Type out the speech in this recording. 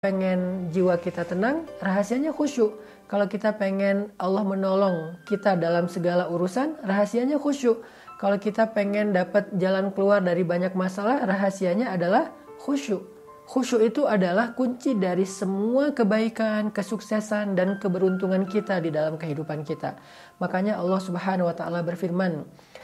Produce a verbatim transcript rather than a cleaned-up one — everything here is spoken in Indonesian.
pengen jiwa kita tenang, rahasianya khusyuk. Kalau kita pengen Allah menolong kita dalam segala urusan, rahasianya khusyuk. Kalau kita pengen dapat jalan keluar dari banyak masalah, rahasianya adalah khusyuk. Khusyuk itu adalah kunci dari semua kebaikan, kesuksesan, dan keberuntungan kita di dalam kehidupan kita. Makanya Allah Subhanahu wa Ta'ala berfirman,